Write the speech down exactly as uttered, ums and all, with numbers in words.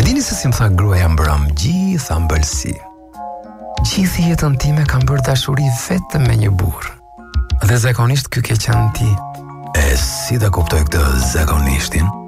E dini se si më tha gruaja mbrëm, gjitha mbëlsi. Gjithë jetën time kam bërë dashuri vetëm me një burr. Dhe zakonisht ky ke qenë ti. E si ta kuptoj këtë zakonishtin?